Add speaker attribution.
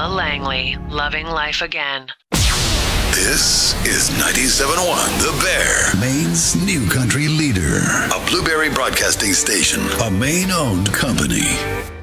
Speaker 1: Al Langley, loving life again.
Speaker 2: This is 97.1 The Bear, Maine's new country leader. A Blueberry Broadcasting Station, a Maine-owned company.